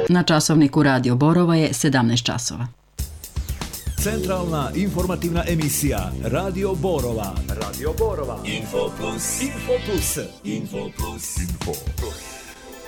Na časovniku Radio Borova je 17 časova. Centralna informativna emisija Radio Borova. Radio Borova. Info Plus. Info Plus. Info Plus. Info Plus.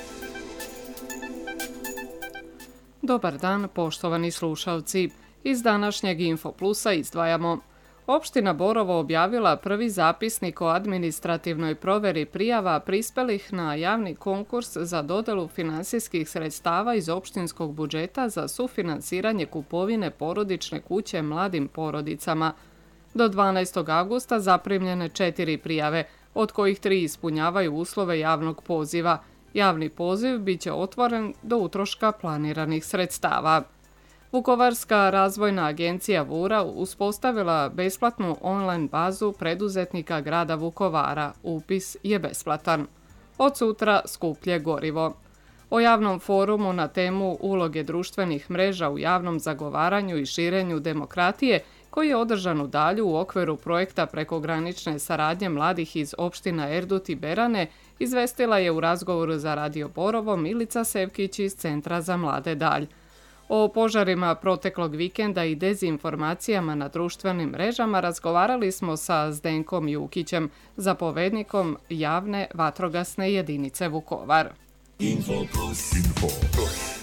Dobar dan, poštovani slušalci. Iz današnjeg Info Plusa izdvajamo: Opština Borovo objavila prvi zapisnik o administrativnoj proveri prijava prispelih na javni konkurs za dodelu finansijskih sredstava iz opštinskog budžeta za sufinansiranje kupovine porodične kuće mladim porodicama. Do 12. avgusta zaprimljene 4 prijave, od kojih 3 ispunjavaju uslove javnog poziva. Javni poziv biće otvoren do utroška planiranih sredstava. Vukovarska razvojna agencija VURA uspostavila besplatnu online bazu preduzetnika grada Vukovara. Upis je besplatan. Od sutra skuplje gorivo. O javnom forumu na temu uloge društvenih mreža u javnom zagovaranju i širenju demokratije, koji je održan u Dalju u okviru projekta prekogranične saradnje mladih iz opština Erdut i Berane, izvestila je u razgovoru za Radio Borovo Milica Sevkić iz Centra za mlade Dalj. O požarima proteklog vikenda i dezinformacijama na društvenim mrežama razgovarali smo sa Zdenkom Jukićem, zapovednikom javne vatrogasne jedinice Vukovar. Info Plus. Info Plus.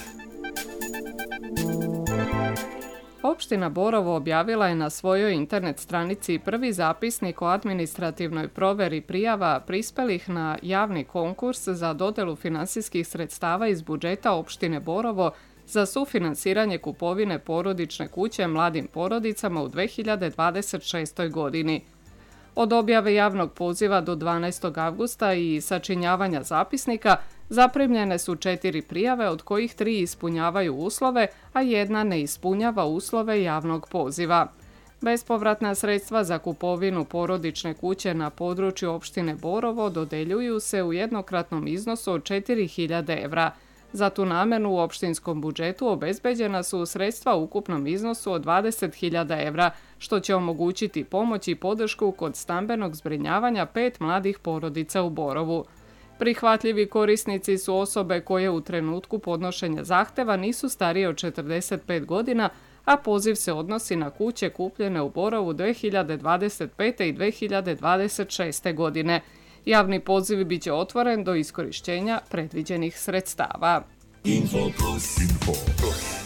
Opština Borovo objavila je na svojoj internet stranici prvi zapisnik o administrativnoj proveri prijava prispelih na javni konkurs za dodelu finansijskih sredstava iz budžeta opštine Borovo za sufinansiranje kupovine porodične kuće mladim porodicama u 2026. godini. Od objave javnog poziva do 12. avgusta i sačinjavanja zapisnika zaprimljene su 4 prijave, od kojih 3 ispunjavaju uslove, a 1 ne ispunjava uslove javnog poziva. Bespovratna sredstva za kupovinu porodične kuće na području opštine Borovo dodeljuju se u jednokratnom iznosu od 4.000 evra. Za tu namenu u opštinskom budžetu obezbeđena su sredstva u ukupnom iznosu od 20.000 evra, što će omogućiti pomoć i podršku kod stambenog zbrinjavanja 5 mladih porodica u Borovu. Prihvatljivi korisnici su osobe koje u trenutku podnošenja zahteva nisu starije od 45 godina, a poziv se odnosi na kuće kupljene u Borovu 2025. i 2026. godine. Javni poziv biće otvoren do iskorišćenja predviđenih sredstava. Info Plus. Info Plus.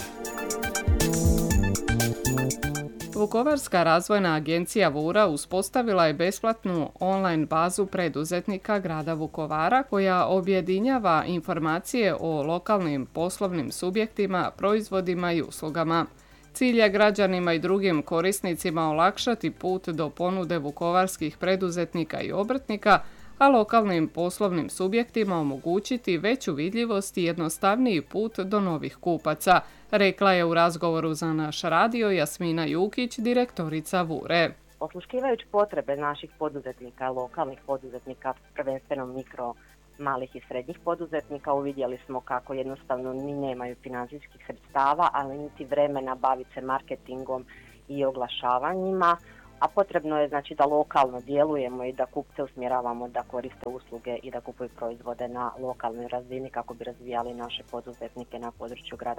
Vukovarska razvojna agencija VURA uspostavila je besplatnu online bazu preduzetnika grada Vukovara koja objedinjava informacije o lokalnim poslovnim subjektima, proizvodima i uslugama. Cilj je građanima i drugim korisnicima olakšati put do ponude vukovarskih preduzetnika i obrtnika, a lokalnim poslovnim subjektima omogućiti veću vidljivost i jednostavniji put do novih kupaca, rekla je u razgovoru za naš radio Jasmina Jukić, direktorica VURE. Osluškivajući potrebe naših poduzetnika, lokalnih poduzetnika, prvenstveno mikro, malih i srednjih poduzetnika, uvidjeli smo kako jednostavno ni nemaju financijskih sredstava, ali niti vremena baviti se marketingom i oglašavanjima, a potrebno je znači da lokalno djelujemo i da kupce usmjeravamo da koriste usluge i da kupuju proizvode na lokalnoj razini kako bi razvijali naše poduzetnike na području grada